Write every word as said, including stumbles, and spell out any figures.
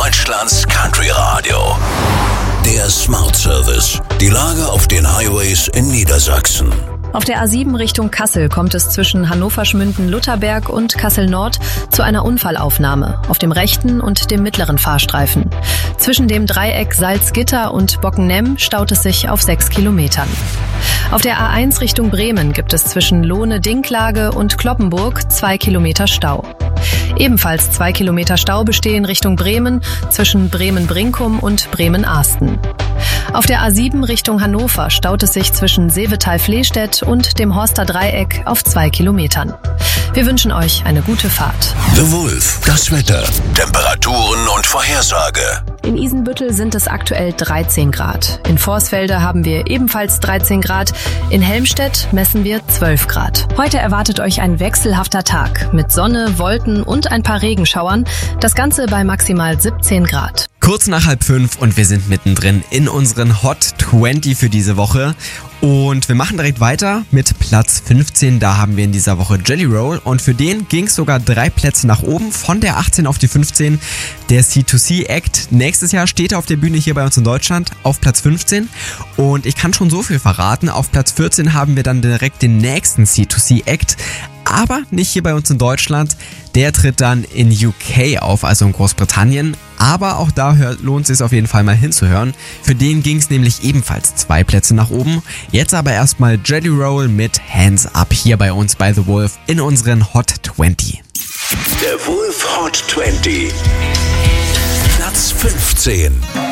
Deutschlands Country Radio. Der Smart Service. Die Lage auf den Highways in Niedersachsen. Auf der A sieben Richtung Kassel kommt es zwischen Hannover-Schmünden-Lutherberg und Kassel-Nord zu einer Unfallaufnahme auf dem rechten und dem mittleren Fahrstreifen. Zwischen dem Dreieck Salzgitter und Bockenheim staut es sich auf sechs Kilometern. Auf der A eins Richtung Bremen gibt es zwischen Lohne-Dinklage und Cloppenburg zwei Kilometer Stau. Ebenfalls zwei Kilometer Stau bestehen Richtung Bremen zwischen Bremen-Brinkum und Bremen-Ahsten. Auf der A sieben Richtung Hannover staut es sich zwischen Seevetal-Flehstedt und dem Horster Dreieck auf zwei Kilometern. Wir wünschen euch eine gute Fahrt. The Wolf, das Wetter, Temperaturen und Vorhersage. In Isenbüttel sind es aktuell dreizehn Grad. In Vorsfelde haben wir ebenfalls dreizehn Grad. In Helmstedt messen wir zwölf Grad. Heute erwartet euch ein wechselhafter Tag mit Sonne, Wolken und ein paar Regenschauern. Das Ganze bei maximal siebzehn Grad. Kurz nach halb fünf und wir sind mittendrin in unseren Hot zwanzig für diese Woche. Und wir machen direkt weiter mit Platz fünfzehn. Da haben wir in dieser Woche Jelly Roll und für den ging es sogar drei Plätze nach oben, von der achtzehn auf die fünfzehn. Der C zwei C Act. Nächstes Jahr steht er auf der Bühne hier bei uns in Deutschland auf Platz fünfzehn. Und ich kann schon so viel verraten. Auf Platz vierzehn haben wir dann direkt den nächsten C zwei C Act. Aber nicht hier bei uns in Deutschland. Der tritt dann in U K auf, also in Großbritannien. Aber auch da hört, lohnt es sich auf jeden Fall mal hinzuhören. Für den ging es nämlich ebenfalls zwei Plätze nach oben. Jetzt aber erstmal Jelly Roll mit Hands Up hier bei uns bei The Wolf in unseren Hot zwanzig. Der Wolf Hot zwanzig. Platz fünfzehn.